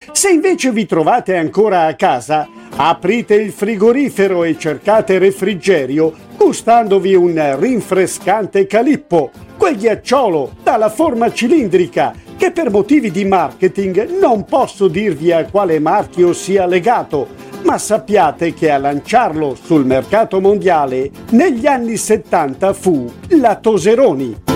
Se invece vi trovate ancora a casa, aprite il frigorifero e cercate refrigerio gustandovi un rinfrescante Calippo, quel ghiacciolo dalla forma cilindrica che per motivi di marketing non posso dirvi a quale marchio sia legato, ma sappiate che a lanciarlo sul mercato mondiale negli anni 70 fu la Toseroni.